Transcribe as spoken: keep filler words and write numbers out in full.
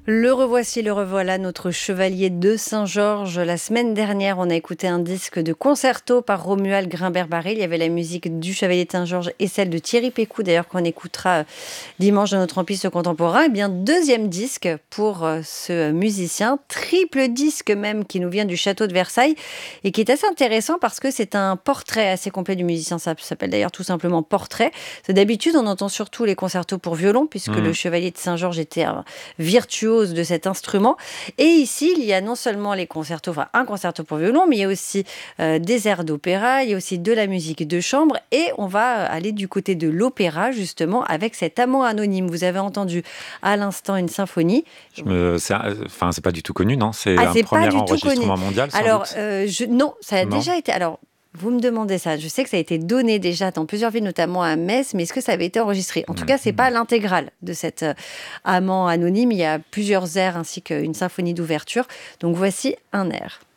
Le revoici, le revoilà, notre chevalier de Saint-Georges. La semaine dernière, on a écouté un disque de concerto par Romuald Grimbert-Barré. Il y avait la musique du chevalier de Saint-Georges et celle de Thierry Pécou, d'ailleurs, qu'on écoutera dimanche dans notre Empire contemporain. Et bien, deuxième disque pour ce musicien, triple disque même, qui nous vient du château de Versailles et qui est assez intéressant parce que c'est un portrait assez complet du musicien. Ça s'appelle d'ailleurs tout simplement Portrait. D'habitude, on entend surtout les concertos pour violon, puisque mmh. le chevalier de Saint-Georges était un virtuose de cet instrument. Et ici, il y a non seulement les concertos, enfin un concerto pour violon, mais il y a aussi euh, des airs d'opéra, il y a aussi de la musique de chambre, et on va aller du côté de l'opéra, justement, avec cet amant anonyme. Vous avez entendu à l'instant une symphonie. Je me... c'est, enfin, c'est pas du tout connu, non? C'est ah, un c'est premier pas du enregistrement tout connu. mondial, sans Alors, doute euh, je... non, ça a non. déjà été... Alors, vous me demandez ça. Je sais que ça a été donné déjà dans plusieurs villes, notamment à Metz, mais est-ce que ça avait été enregistré? En tout mmh. cas, c'est pas l'intégrale de cet euh, amant anonyme. Il y a plusieurs airs ainsi qu'une symphonie d'ouverture. Donc voici un air.